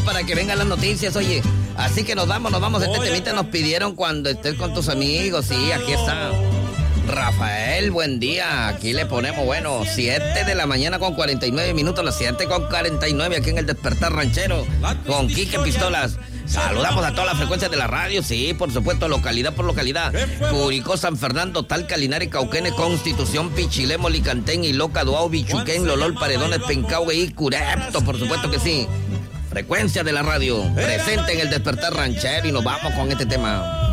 para que vengan las noticias, oye. Así que nos vamos. Este temita nos pidieron cuando estés con tus amigos. Sí, aquí está. Rafael, buen día. Aquí le ponemos, 7 de la mañana con 49 minutos, las 7 con 49 aquí en el Despertar Ranchero con Quique Pistolas. Saludamos a todas las frecuencias de la radio, sí, por supuesto, localidad por localidad. Curicó, San Fernando, Talca, Linares, Cauquenes, Constitución, Pichilemo, Licantén, Iloca, Duao, Bichuquén, Lolol, Paredones, Pencahue y Curepto, por supuesto que sí. Frecuencia de la radio, presente en el Despertar Ranchero y nos vamos con este tema.